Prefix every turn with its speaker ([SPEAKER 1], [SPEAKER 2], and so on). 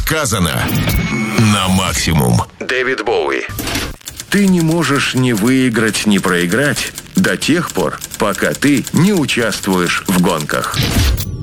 [SPEAKER 1] сказано на максимум.
[SPEAKER 2] Дэвид Боуи. Ты не можешь ни выиграть, ни проиграть до тех пор, пока ты не участвуешь в гонках.